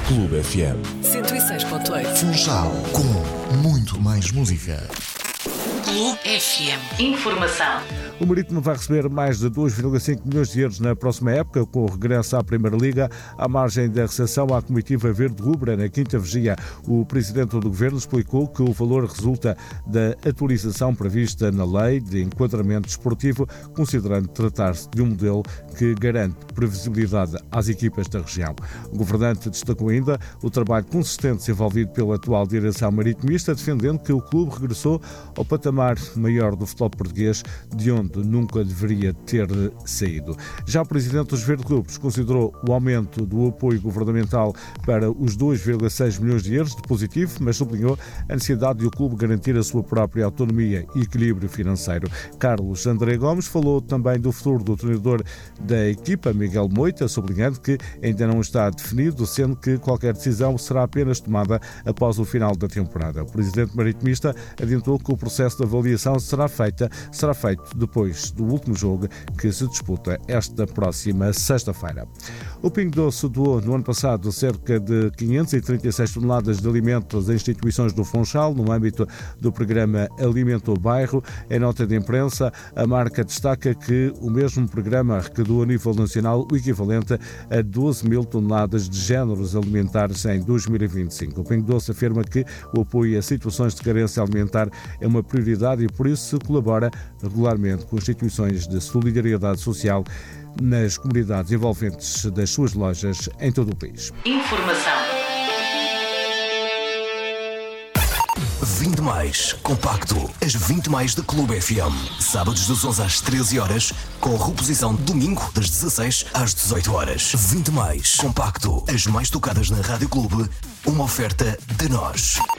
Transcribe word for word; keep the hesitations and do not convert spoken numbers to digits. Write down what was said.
Clube F M. cento e seis ponto oito. Funchal, com muito mais música. Clube F M. Informação. O Marítimo vai receber mais de dois vírgula cinco milhões de euros na próxima época, com o regresso à Primeira Liga. À margem da recepção à comitiva verde-rubra na quinta vigia, o Presidente do Governo explicou que o valor resulta da atualização prevista na Lei de Enquadramento Desportivo, considerando tratar-se de um modelo que garante previsibilidade às equipas da região. O governante destacou ainda o trabalho consistente desenvolvido pela atual direção maritimista, defendendo que o clube regressou ao patamar maior do futebol português, de onde nunca deveria ter saído. Já o Presidente dos Verde-Rubros considerou o aumento do apoio governamental para os dois vírgula seis milhões de euros de positivo, mas sublinhou a necessidade de o clube garantir a sua própria autonomia e equilíbrio financeiro. Carlos André Gomes falou também do futuro do treinador da equipa, Miguel Moita, sublinhando que ainda não está definido, sendo que qualquer decisão será apenas tomada após o final da temporada. O Presidente maritimista adiantou que o processo de avaliação será, feita, será feito depois do último jogo, que se disputa esta próxima sexta-feira. O Pingo Doce doou no ano passado cerca de quinhentas e trinta e seis toneladas de alimentos a instituições do Funchal, no âmbito do programa Alimento o Bairro. Em nota de imprensa, a marca destaca que o mesmo programa arrecadou a nível nacional o equivalente a doze mil toneladas de géneros alimentares em dois mil e vinte e cinco. O Pingo Doce afirma que o apoio a situações de carência alimentar é uma prioridade e por isso colabora regularmente com instituições de solidariedade social nas comunidades envolventes das suas lojas em todo o país. Informação. vinte mais, compacto, as vinte mais da Clube F M. Sábados das onze às treze horas, com reposição domingo das dezasseis às dezoito horas. vinte mais, compacto, as mais tocadas na Rádio Clube, uma oferta de nós.